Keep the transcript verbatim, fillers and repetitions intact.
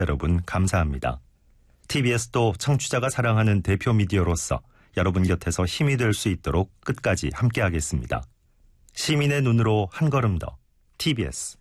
여러분 감사합니다. 티비에스도 청취자가 사랑하는 대표 미디어로서 여러분 곁에서 힘이 될 수 있도록 끝까지 함께하겠습니다. 시민의 눈으로 한 걸음 더 티비에스